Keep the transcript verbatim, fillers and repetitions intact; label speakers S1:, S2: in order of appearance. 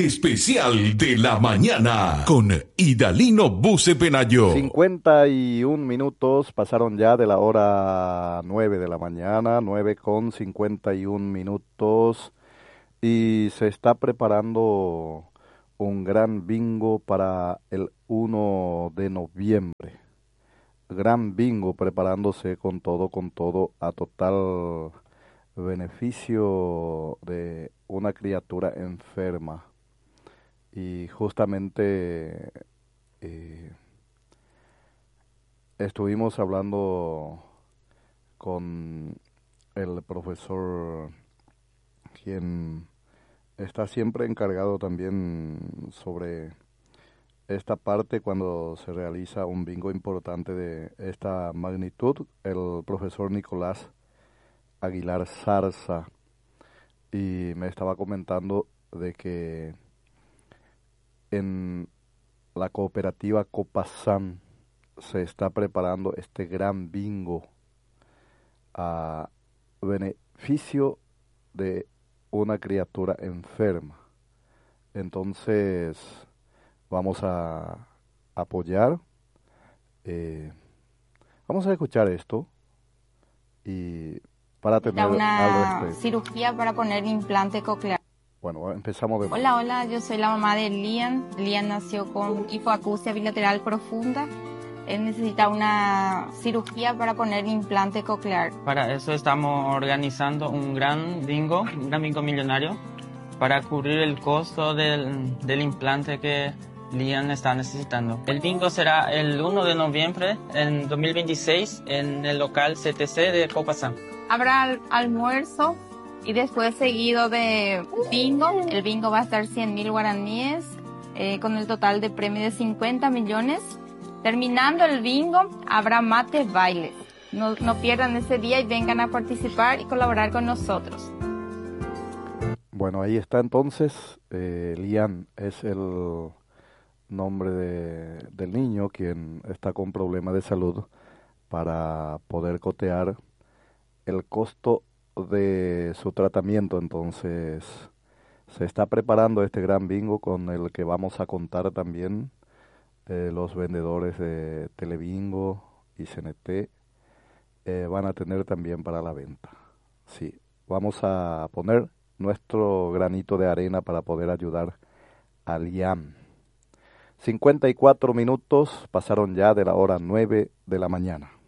S1: especial de la mañana con Idalino Buce Penayo.
S2: cincuenta y un minutos pasaron ya de la hora nueve de la mañana, nueve con cincuenta y un minutos, y se está preparando un gran bingo para el uno de noviembre. Gran bingo preparándose con todo, con todo, a total beneficio de una criatura enferma. Y justamente eh, estuvimos hablando con el profesor, quien está siempre encargado también sobre esta parte cuando se realiza un bingo importante de esta magnitud, el profesor Nicolás Aguilar Zarza, y me estaba comentando de que en la cooperativa Copasán se está preparando este gran bingo a beneficio de una criatura enferma. Entonces vamos a apoyar, eh, vamos a escuchar esto y para tener
S3: una
S2: algo este.
S3: cirugía para poner implante coclear.
S2: Bueno, empezamos de nuevo.
S3: Hola, hola, yo soy la mamá de Lian. Lian nació con hipoacusia bilateral profunda. Él necesita una cirugía para poner implante coclear.
S4: Para eso estamos organizando un gran bingo, un gran bingo millonario, para cubrir el costo del, del implante que Lian está necesitando. El bingo será el uno de noviembre en dos mil veintiséis en el local C T C de Copasán.
S3: Habrá al- almuerzo y después seguido de bingo. El bingo va a estar cien mil guaraníes eh, con el total de premio de cincuenta millones. Terminando el bingo habrá mates bailes. No, no pierdan ese día y vengan a participar y colaborar con nosotros.
S2: Bueno, ahí está entonces, eh, Lian es el nombre de, del niño quien está con problemas de salud, para poder cotear el costo de su tratamiento. Entonces se está preparando este gran bingo con el que vamos a contar también eh, los vendedores de Telebingo y C N T eh, van a tener también para la venta. Sí, vamos a poner nuestro granito de arena para poder ayudar a Liam. cincuenta y cuatro minutos pasaron ya de la hora nueve de la mañana.